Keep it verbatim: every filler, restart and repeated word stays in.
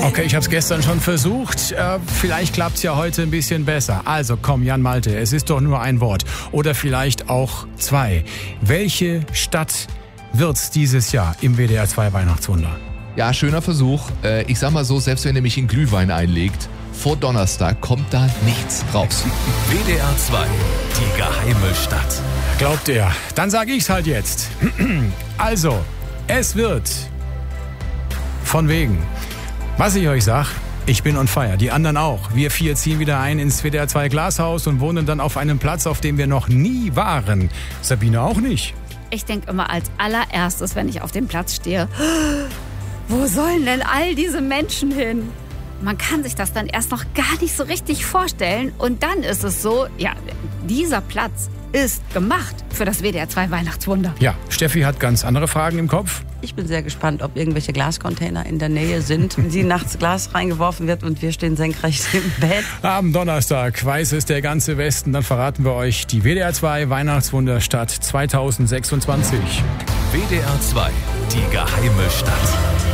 Okay, ich habe es gestern schon versucht. Äh, vielleicht klappt es ja heute ein bisschen besser. Also komm, Jan Malte, es ist doch nur ein Wort. Oder vielleicht auch zwei. Welche Stadt wird's dieses Jahr im W D R zwei Weihnachtswunder? Ja, schöner Versuch. Äh, ich sag mal so, selbst wenn ihr mich in Glühwein einlegt, vor Donnerstag kommt da nichts raus. W D R zwei, die geheime Stadt. Glaubt er. Dann sage ich's halt jetzt. Also, es wird von wegen. Was ich euch sag, ich bin on fire. Die anderen auch. Wir vier ziehen wieder ein ins W D R zwei Glashaus und wohnen dann auf einem Platz, auf dem wir noch nie waren. Sabine auch nicht. Ich denke immer als allererstes, wenn ich auf dem Platz stehe, wo sollen denn all diese Menschen hin? Man kann sich das dann erst noch gar nicht so richtig vorstellen. Und dann ist es so, ja, dieser Platz ist gemacht für das W D R zwei Weihnachtswunder. Ja, Steffi hat ganz andere Fragen im Kopf. Ich bin sehr gespannt, ob irgendwelche Glascontainer in der Nähe sind, wenn sie nachts Glas reingeworfen wird und wir stehen senkrecht im Bett. Am Donnerstag weiß es der ganze Westen. Dann verraten wir euch die W D R zwei Weihnachtswunderstadt zwanzig sechsundzwanzig. W D R zwei, die geheime Stadt.